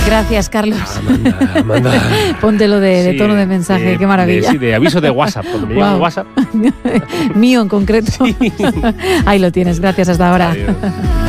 Gracias, Carlos. Amanda. Póntelo de tono de mensaje, qué maravilla. De aviso de WhatsApp, cuando me llega un WhatsApp. Mío en concreto. Sí. Ahí lo tienes, gracias, hasta ahora. Adiós.